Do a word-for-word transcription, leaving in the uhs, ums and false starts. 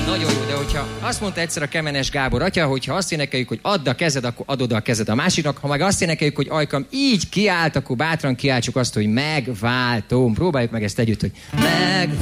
Nagyon jó, de hogyha azt mondta egyszer a Kemenes Gábor atya, hogyha azt énekeljük, hogy add a kezed, akkor adod a kezed a másiknak, ha meg azt énekeljük, hogy ajkam, így kiállt, akkor bátran kiáltsuk azt, hogy megváltom. Próbáljuk meg ezt együtt, hogy meg